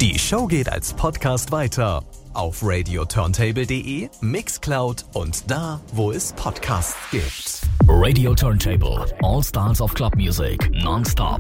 Die Show geht als Podcast weiter auf radioturntable.de, Mixcloud und da, wo es Podcasts gibt. Radio Turntable, all styles of club music, non-stop.